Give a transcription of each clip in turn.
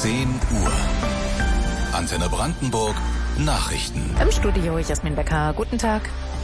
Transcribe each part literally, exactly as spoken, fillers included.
zehn Uhr. Antenne Brandenburg Nachrichten. Im Studio Jasmin Becker. Guten Tag.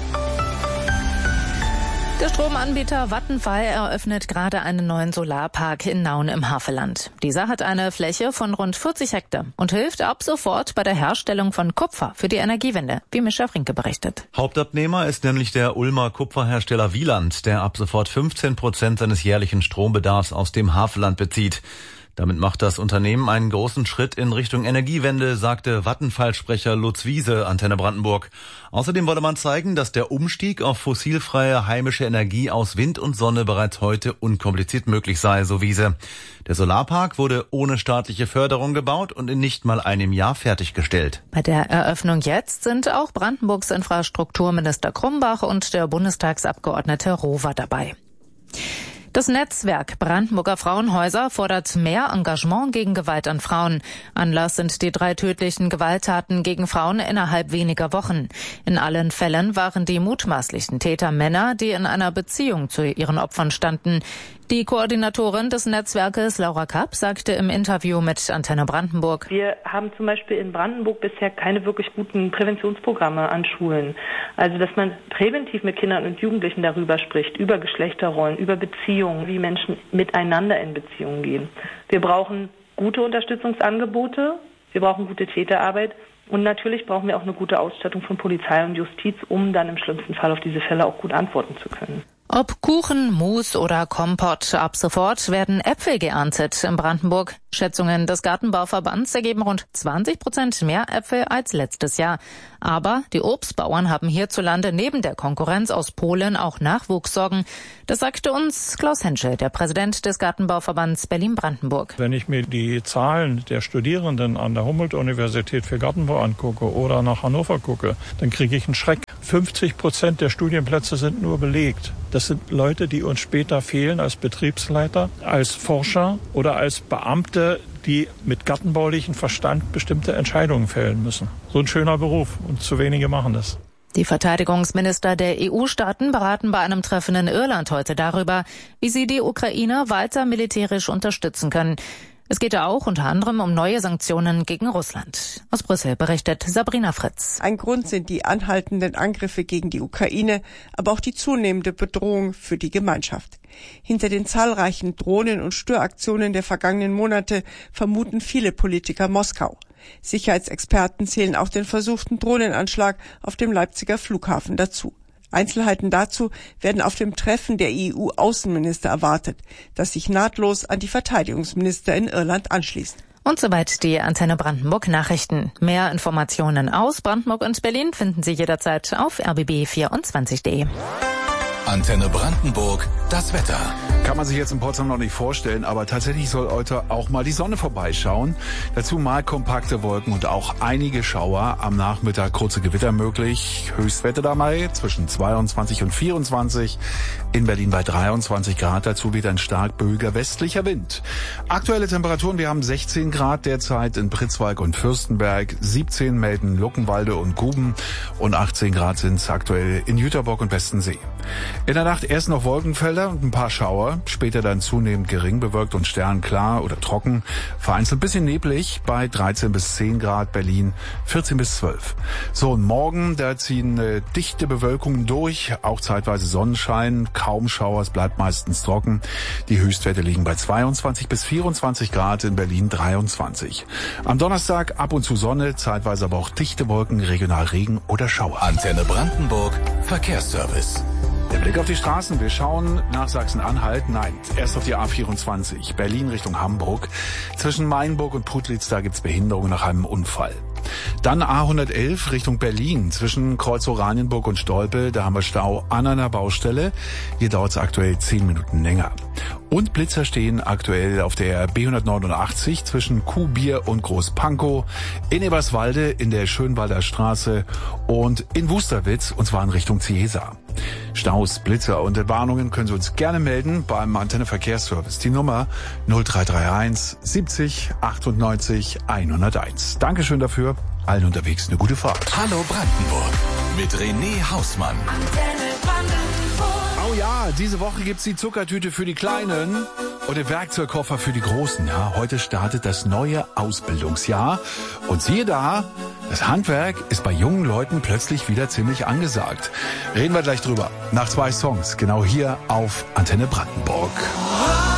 Der Stromanbieter Vattenfall eröffnet gerade einen neuen Solarpark in Nauen im Havelland. Dieser hat eine Fläche von rund vierzig Hektar und hilft ab sofort bei der Herstellung von Kupfer für die Energiewende, wie Mischa Frinke berichtet. Hauptabnehmer ist nämlich der Ulmer Kupferhersteller Wieland, der ab sofort fünfzehn Prozent seines jährlichen Strombedarfs aus dem Havelland bezieht. Damit macht das Unternehmen einen großen Schritt in Richtung Energiewende, sagte Vattenfall-Sprecher Lutz Wiese, Antenne Brandenburg. Außerdem wolle man zeigen, dass der Umstieg auf fossilfreie heimische Energie aus Wind und Sonne bereits heute unkompliziert möglich sei, so Wiese. Der Solarpark wurde ohne staatliche Förderung gebaut und in nicht mal einem Jahr fertiggestellt. Bei der Eröffnung jetzt sind auch Brandenburgs Infrastrukturminister Krumbach und der Bundestagsabgeordnete Rover dabei. Das Netzwerk Brandenburger Frauenhäuser fordert mehr Engagement gegen Gewalt an Frauen. Anlass sind die drei tödlichen Gewalttaten gegen Frauen innerhalb weniger Wochen. In allen Fällen waren die mutmaßlichen Täter Männer, die in einer Beziehung zu ihren Opfern standen. Die Koordinatorin des Netzwerkes, Laura Kapp, sagte im Interview mit Antenne Brandenburg: Wir haben zum Beispiel in Brandenburg bisher keine wirklich guten Präventionsprogramme an Schulen. Also, dass man präventiv mit Kindern und Jugendlichen darüber spricht, über Geschlechterrollen, über Beziehungen, wie Menschen miteinander in Beziehungen gehen. Wir brauchen gute Unterstützungsangebote, wir brauchen gute Täterarbeit und natürlich brauchen wir auch eine gute Ausstattung von Polizei und Justiz, um dann im schlimmsten Fall auf diese Fälle auch gut antworten zu können. Ob Kuchen, Mousse oder Kompott, ab sofort werden Äpfel geerntet in Brandenburg. Schätzungen des Gartenbauverbands ergeben rund zwanzig Prozent mehr Äpfel als letztes Jahr. Aber die Obstbauern haben hierzulande neben der Konkurrenz aus Polen auch Nachwuchssorgen. Das sagte uns Klaus Henschel, der Präsident des Gartenbauverbands Berlin-Brandenburg. Wenn ich mir die Zahlen der Studierenden an der Humboldt-Universität für Gartenbau angucke oder nach Hannover gucke, dann kriege ich einen Schreck. fünfzig Prozent der Studienplätze sind nur belegt. Das sind Leute, die uns später fehlen als Betriebsleiter, als Forscher oder als Beamte, die mit gartenbaulichem Verstand bestimmte Entscheidungen fällen müssen. So ein schöner Beruf und zu wenige machen das. Die Verteidigungsminister der E U-Staaten beraten bei einem Treffen in Irland heute darüber, wie sie die Ukrainer weiter militärisch unterstützen können. Es geht ja auch unter anderem um neue Sanktionen gegen Russland. Aus Brüssel berichtet Sabrina Fritz. Ein Grund sind die anhaltenden Angriffe gegen die Ukraine, aber auch die zunehmende Bedrohung für die Gemeinschaft. Hinter den zahlreichen Drohnen- und Störaktionen der vergangenen Monate vermuten viele Politiker Moskau. Sicherheitsexperten zählen auch den versuchten Drohnenanschlag auf dem Leipziger Flughafen dazu. Einzelheiten dazu werden auf dem Treffen der E U-Außenminister erwartet, das sich nahtlos an die Verteidigungsminister in Irland anschließt. Und soweit die Antenne Brandenburg Nachrichten. Mehr Informationen aus Brandenburg und Berlin finden Sie jederzeit auf r b b vierundzwanzig punkt de. Antenne Brandenburg, das Wetter. Kann man sich jetzt in Potsdam noch nicht vorstellen, aber tatsächlich soll heute auch mal die Sonne vorbeischauen. Dazu mal kompakte Wolken und auch einige Schauer. Am Nachmittag kurze Gewitter möglich. Höchstwerte dabei zwischen zweiundzwanzig und vierundzwanzig. In Berlin bei dreiundzwanzig Grad. Dazu wieder ein stark böiger westlicher Wind. Aktuelle Temperaturen, wir haben sechzehn Grad derzeit in Pritzwalk und Fürstenberg. siebzehn melden Luckenwalde und Guben. Und achtzehn Grad sind es aktuell in Jüterbock und Bestensee. In der Nacht erst noch Wolkenfelder und ein paar Schauer, später dann zunehmend gering bewölkt und sternklar oder trocken, vereinzelt ein bisschen neblig bei dreizehn bis zehn Grad, Berlin vierzehn bis zwölf. So, und morgen, da ziehen äh, dichte Bewölkungen durch, auch zeitweise Sonnenschein, kaum Schauer, es bleibt meistens trocken. Die Höchstwerte liegen bei zweiundzwanzig bis vierundzwanzig Grad, in Berlin dreiundzwanzig. Am Donnerstag ab und zu Sonne, zeitweise aber auch dichte Wolken, regional Regen oder Schauer. Antenne Brandenburg, Verkehrsservice. Der Blick auf die Straßen. Wir schauen nach Sachsen-Anhalt. Nein, erst auf die A vierundzwanzig. Berlin Richtung Hamburg. Zwischen Mainburg und Putlitz, da gibt's Behinderungen nach einem Unfall. Dann A hundertelf Richtung Berlin. Zwischen Kreuz Oranienburg und Stolpe, da haben wir Stau an einer Baustelle. Hier dauert's aktuell zehn Minuten länger. Und Blitzer stehen aktuell auf der B hundertneunundachtzig zwischen Kuhbier und Großpankow, in Eberswalde, in der Schönwalder Straße und in Wusterwitz, und zwar in Richtung Ciesa. Staus, Blitzer und Entwarnungen können Sie uns gerne melden beim Antenne Verkehrsservice. Die Nummer null drei drei eins siebzig achtundneunzig hunderteins. Dankeschön dafür. Allen unterwegs eine gute Fahrt. Hallo Brandenburg mit René Hausmann. Oh ja, diese Woche gibt's die Zuckertüte für die Kleinen. Und der Werkzeugkoffer für die Großen. Ja, heute startet das neue Ausbildungsjahr. Und siehe da, das Handwerk ist bei jungen Leuten plötzlich wieder ziemlich angesagt. Reden wir gleich drüber. Nach zwei Songs, genau hier auf Antenne Brandenburg.